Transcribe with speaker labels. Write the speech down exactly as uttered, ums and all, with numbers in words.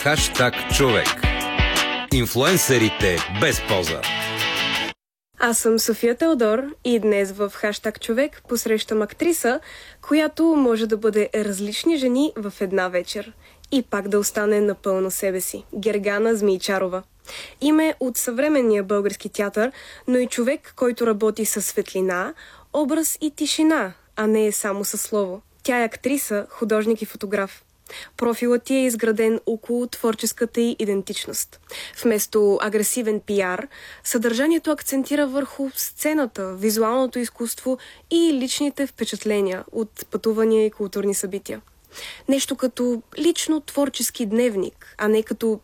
Speaker 1: Хаштаг човек. Инфлуенсърите без поза.
Speaker 2: Аз съм София Теодор и днес в Хаштаг човек посрещам актриса, която може да бъде различни жени в една вечер и пак да остане напълно себе си. Гергана Змейчарова. Име от съвременния български театър, но и човек, който работи със светлина, образ и тишина, а не само със слово. Тя е актриса, художник и фотограф. Профилът ти е изграден около творческата й идентичност. Вместо агресивен пиар, съдържанието акцентира върху сцената, визуалното изкуство и личните впечатления от пътувания и културни събития. Нещо като лично творчески дневник, а не като